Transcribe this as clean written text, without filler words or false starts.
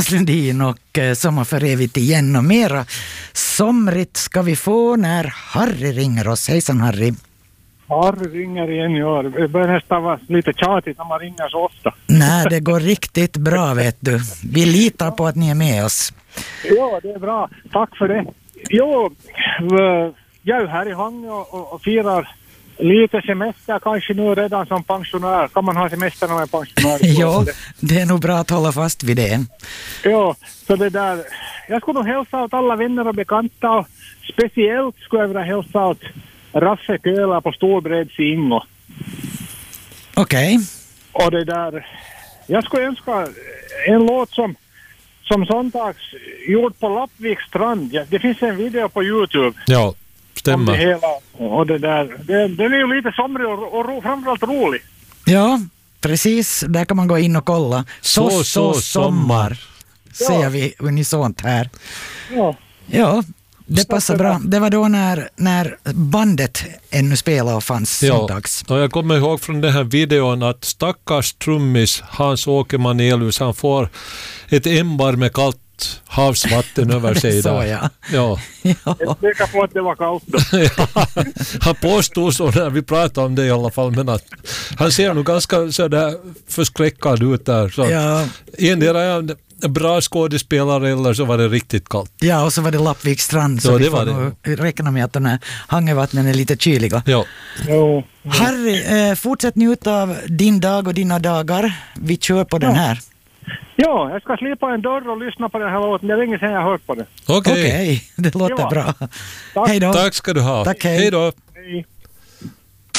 Thomas Lundin och Sommar för evigt igen och mera somrigt ska vi få när Harry ringer oss. Hejsan Harry. Harry ringer igen i år. Det börjar nästan vara lite tjatigt när man ringer så ofta. Nej, det går riktigt bra vet du. Vi litar på att ni är med oss. Ja, det är bra. Tack för det. Jo, jag är här i Hangö och firar lite semester kanske nu redan som pensionär. Kan man ha semester när man är pensionär? Ja, det är nog bra att hålla fast vid det. Ja, så det där. Jag skulle nog hälsa åt alla vänner och bekanta och speciellt skulle jag vilja hälsa åt Raffe Köhler på Storbreds i Ingo. Okej. Och det där. Jag skulle önska en låt som söndags gjord på Lappviks strand. Ja, det finns en video på YouTube. Ja, stämmer. Det hela, och det där. Den är ju lite somrig och framförallt rolig. Ja, precis. Där kan man gå in och kolla. Så sommar. Säger vi unisont här. Ja. Ja, det passar bra. Det var då när bandet ännu spelade och fanns söndags. Och jag kommer ihåg från den här videon att stackars trummis Hans Åkerman Elhus, han får ett ämbar med kallt havsvatten över sig där. Ja. Ja. Jag tycker på att det var kallt då. Ja, han påstod så när vi pratade om det i alla fall, men att han ser nog ganska så där förskräckad ut där. Så Ja. endera är en bra skådespelare eller så var det riktigt kallt. Ja, och så var det Lappviks strand, så Ja, vi det får var nog räkna med att den här Hangövattnen är lite kyliga. Ja. Jo. Harry, fortsätt njuta av din dag och dina dagar. Vi kör på den här. Ja, jag ska slipa en dörr och lyssna på den här låten. Det är länge sedan jag har hört på det. Okej. Okej, det låter Ja. bra. Tack. Hej då. Tack ska du ha. Tack, hej. Hej då. Hej.